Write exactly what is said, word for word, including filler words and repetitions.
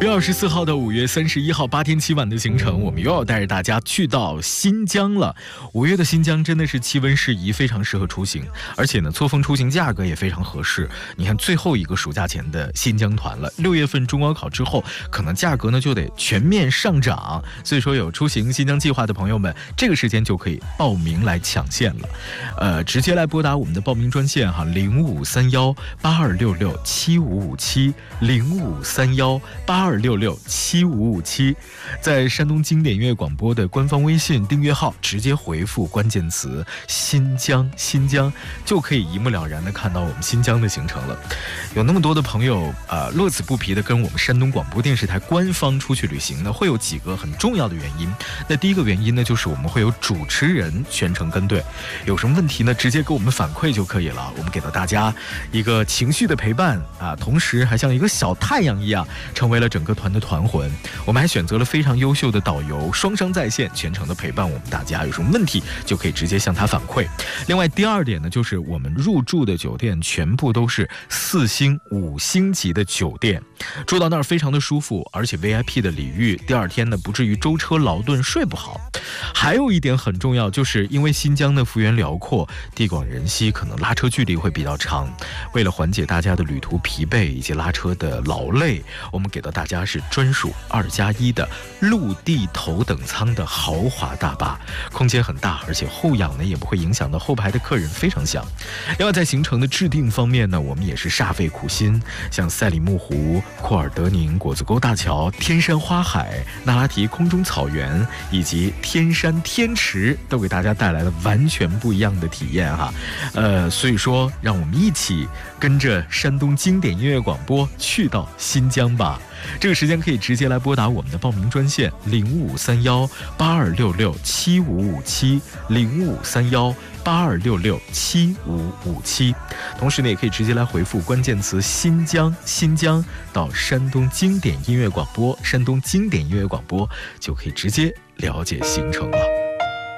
月二十四号到五月三十一号八天七晚的行程，我们又要带着大家去到新疆了。五月的新疆真的是气温适宜，非常适合出行，而且呢，错峰出行价格也非常合适。你看最后一个暑假前的新疆团了，六月份中高考之后，可能价格呢就得全面上涨。所以说，有出行新疆计划的朋友们，这个时间就可以报名来抢线了。呃，直接来拨打我们的报名专线哈，零五三幺八二六六七五五七零五三幺八二六六七五五七，在山东经典音乐广播的官方微信订阅号直接回复关键词新疆新疆，就可以一目了然的看到我们新疆的行程了。有那么多的朋友呃，乐此不疲的跟我们山东广播电视台官方出去旅行呢，会有几个很重要的原因。那第一个原因呢，就是我们会有主持人全程跟队，有什么问题呢，直接给我们反馈就可以了，我们给到大家一个情绪的陪伴啊，同时还像一个小太阳一样，成为了整个团的团魂。我们还选择了非常优秀的导游，双商在线，全程的陪伴我们大家，有什么问题就可以直接向他反馈。另外第二点呢，就是我们入住的酒店全部都是四星五星级的酒店，住到那儿非常的舒服，而且 V I P 的礼遇，第二天呢不至于舟车劳顿睡不好。还有一点很重要，就是因为新疆的幅员辽阔，地广人稀，可能拉车距离会比较长。为了缓解大家的旅途疲惫以及拉车的劳累，我们给到大家是专属二加一的陆地头等舱的豪华大巴，空间很大，而且后仰呢也不会影响到后排的客人，非常香。另外在行程的制定方面呢，我们也是煞费苦心，像赛里木湖、库尔德宁果子沟大桥、天山花海、那拉提空中草原以及天山天池，都给大家带来了完全不一样的体验哈。呃，所以说让我们一起跟着山东经典音乐广播去到新疆吧。这个时间可以直接来拨打我们的报名专线零五三幺八二六六七五五七零五三幺八二六六七五五七，同时呢也可以直接来回复关键词新疆新疆到山东经典音乐广播，山东经典音乐广播就可以直接了解行程了。